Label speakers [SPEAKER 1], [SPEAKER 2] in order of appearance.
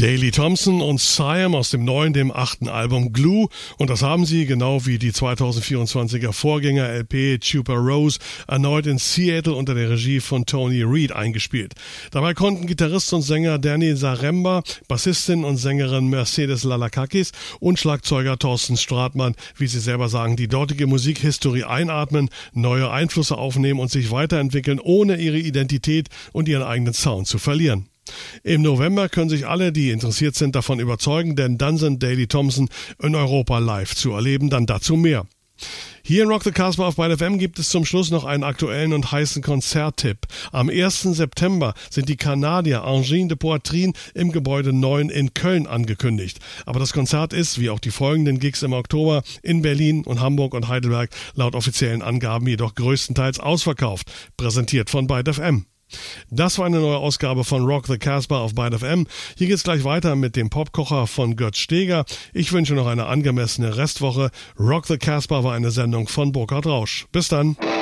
[SPEAKER 1] Daley Thompson und Siam aus dem neuen, dem 8. Album Glue. Und das haben sie, genau wie die 2024er Vorgänger-LP Tuber Rose, erneut in Seattle unter der Regie von Tony Reed eingespielt. Dabei konnten Gitarrist und Sänger Danny Zaremba, Bassistin und Sängerin Mercedes Lalakakis und Schlagzeuger Thorsten Stratmann, wie sie selber sagen, die dortige Musikhistorie einatmen, neue Einflüsse aufnehmen und sich weiterentwickeln, ohne ihre Identität und ihren eigenen Sound zu verlieren. Im November können sich alle, die interessiert sind, davon überzeugen, denn dann sind Daley Thompson in Europa live zu erleben, dann dazu mehr. Hier in Rock the Casbah auf Byte FM gibt es zum Schluss noch einen aktuellen und heißen Konzerttipp. Am 1. September sind die Kanadier Engine de Poitrine im Gebäude 9 in Köln angekündigt. Aber das Konzert ist, wie auch die folgenden Gigs im Oktober, in Berlin und Hamburg und Heidelberg laut offiziellen Angaben jedoch größtenteils ausverkauft. Präsentiert von Byte FM. Das war eine neue Ausgabe von Rock the Casbah auf Byte FM. Hier geht's gleich weiter mit dem Popkocher von Götz Steger. Ich wünsche noch eine angemessene Restwoche. Rock the Casbah war eine Sendung von Burkhard Rausch. Bis dann.